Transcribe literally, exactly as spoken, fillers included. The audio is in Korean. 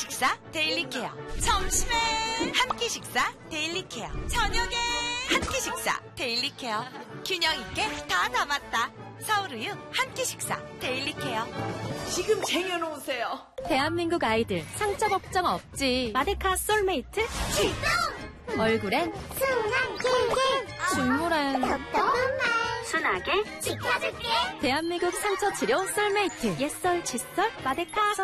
식사 데일리 케어. 점심에 한 끼 식사 데일리 케어. 저녁에 한 끼 식사 데일리 케어. 균형 있게 다 담았다. 서울우유 한 끼 식사 데일리 케어. 지금 쟁여놓으세요. 대한민국 아이들 상처 걱정 없지. 마데카 솔메이트 출동! 얼굴엔 순한 길길 줄무란 답답한 말 순하게 지켜줄게. 대한민국 상처 치료 솔메이트 옛설 칫솔 마데카.